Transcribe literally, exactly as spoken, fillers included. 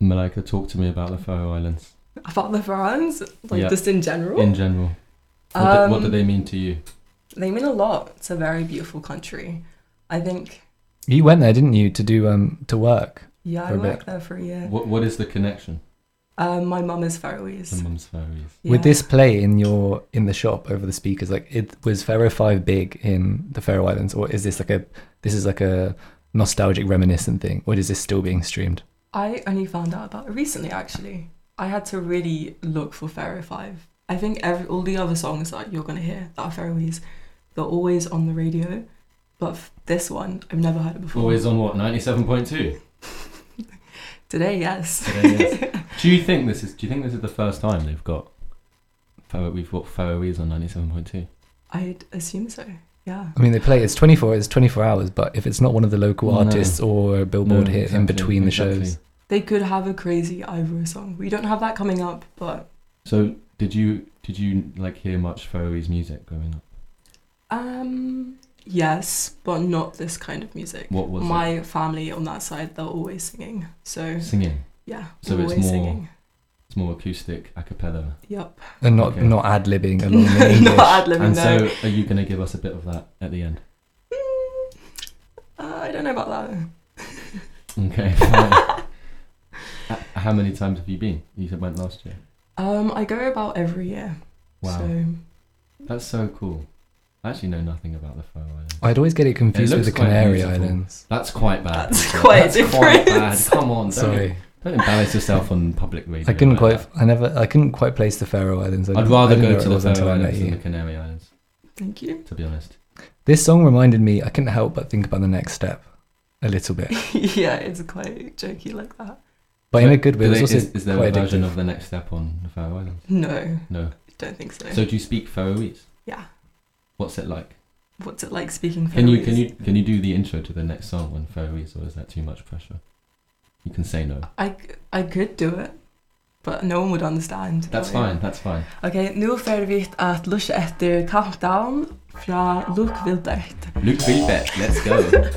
Malika, talk to me about the Faroe Islands. About the Faroe Islands? Like Yeah. just in general? In general. What, Um, do, what do they mean to you? They mean a lot. It's a very beautiful country. I think, You went there, didn't you, to do um to work? yeah, For I a bit. worked there for a year. What What is the connection? Um, my mum is Faroese. The mum's Faroese. Yeah. With this play in your in the shop over the speakers, like it was Faroe Five big in the Faroe Islands, or is this like a this is like a nostalgic reminiscent thing, or is this still being streamed? I only found out about it recently, actually. I had to really look for Faroe Five. I think every all the other songs that you're going to hear that are Faroese, they're always on the radio. But f- this one, I've never heard it before. Always on what, ninety-seven point two? Today, yes. Today, yes. Do you think this is? Do you think this is the first time they've got? Faro- we've got Faroese on ninety-seven point two. I'd assume so. Yeah. I mean, they play it's twenty-four it's twenty-four hours, but if it's not one of the local No. artists or a Billboard No, hit in exactly, between the exactly. shows, They could have a crazy Ivor song. We don't have that coming up, but So did you did you like hear much Faroese music growing up? um, yes, but not this kind of music. What was My family on that side, they're always singing. So it? Singing. yeah, So it's always more- singing. It's more acoustic, a cappella. Yep. and not Okay. not ad libbing along in English. Not ad libbing. And No. so, are you going to give us a bit of that at the end? Mm, uh, I don't know about that. Okay. Fine. Uh, How many times have you been? You said went last year. Um, I go about every year. Wow. So That's so cool. I actually know nothing about the Faroe Islands. I'd always get it confused It with the looks quite Canary beautiful. Islands. That's quite bad. That's Lisa. quite That's quite different. bad. Come on, don't, Sorry, don't embarrass yourself on public radio. I couldn't like quite. that. I never. I couldn't quite place the Faroe Islands. I I'd didn't- rather I didn't go know to it the was until Faroe I met Islands than you. the Canary Islands, thank you. to be honest. This song reminded me. I couldn't help but think about the next step, a little bit, Yeah, it's quite jokey like that. but So in a good way. do It's they- also is, is there quite a version addictive. of the next step on the Faroe Islands? No, No. don't think so. So do you speak Faroese? yeah. What's it like? What's it like speaking Faroese? Can you can you can you do the intro to the next song on Faroese, or is that too much pressure? You can say no. I, c- I could do it, but no one would understand. That's But, yeah. fine. That's fine. Ok, nú fer vi at lusha etter Countdown fra Luke Wilbert. Luke Wilbert, let's go.